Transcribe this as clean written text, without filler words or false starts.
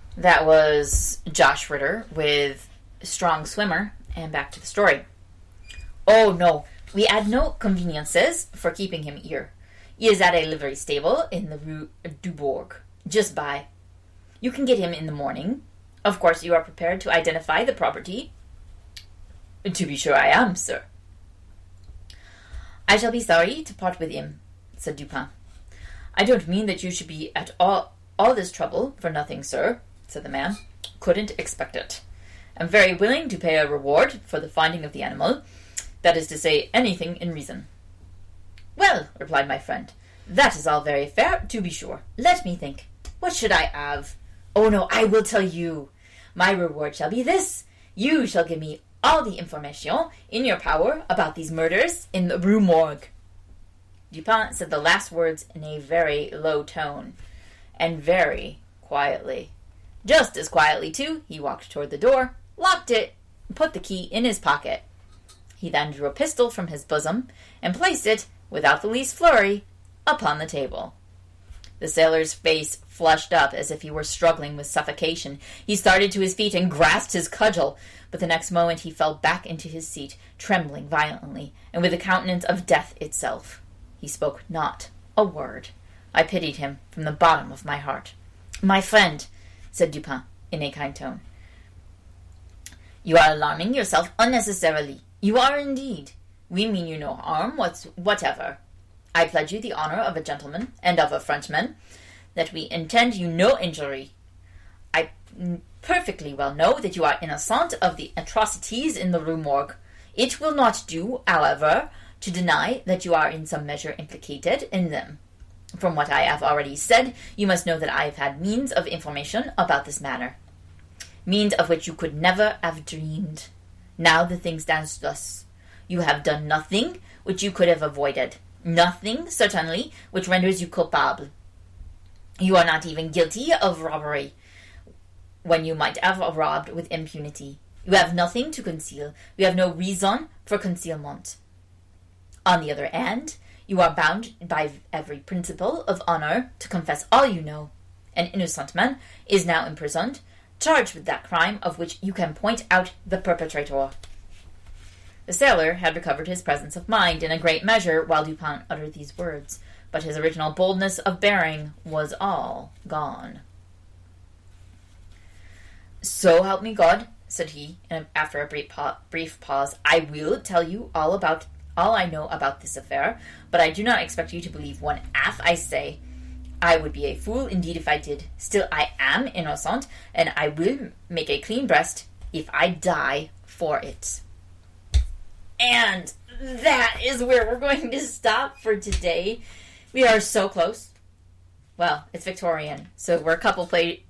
That was Josh Ritter with Strong Swimmer, and back to the story. Oh no, we had no conveniences for keeping him here. He is at a livery stable in the Rue Dubourg, just by. You can get him in the morning. Of course, you are prepared to identify the property. To be sure I am, sir. I shall be sorry to part with him, said Dupin. I don't mean that you should be at all this trouble for nothing, sir, said the man. Couldn't expect it. I'm very willing to pay a reward for the finding of the animal. That is to say, anything in reason. Well, replied my friend, that is all very fair, to be sure. Let me think. What should I have? Oh no, I will tell you. My reward shall be this. You shall give me all the information in your power about these murders in the Rue Morgue. Dupin said the last words in a very low tone, and very quietly. Just as quietly, too, he walked toward the door, locked it, and put the key in his pocket. He then drew a pistol from his bosom, and placed it, without the least flurry, upon the table. The sailor's face flushed up as if he were struggling with suffocation. He started to his feet and grasped his cudgel, but the next moment he fell back into his seat, trembling violently, and with the countenance of death itself. He spoke not a word. I pitied him from the bottom of my heart. My friend, said Dupin, in a kind tone, you are alarming yourself unnecessarily. You are indeed. We mean you no harm whatever. I pledge you the honor of a gentleman and of a Frenchman that we intend you no injury. I perfectly well know that you are innocent of the atrocities in the Rue Morgue. It will not do, however, to deny that you are in some measure implicated in them. From what I have already said, you must know that I have had means of information about this matter. Means of which you could never have dreamed. Now the thing stands thus. You have done nothing which you could have avoided. Nothing, certainly, which renders you culpable. You are not even guilty of robbery, when you might have robbed with impunity. You have nothing to conceal. You have no reason for concealment. On the other hand, you are bound by every principle of honor to confess all you know. An innocent man is now imprisoned, charged with that crime of which you can point out the perpetrator. The sailor had recovered his presence of mind in a great measure while Dupin uttered these words, but his original boldness of bearing was all gone. So help me God, said he, after a brief pause, I will tell you all I know about this affair, but I do not expect you to believe one half I say. I would be a fool indeed if I did. Still, I am innocent, and I will make a clean breast if I die for it. And that is where we're going to stop for today. We are so close. Well, it's Victorian, so we're a couple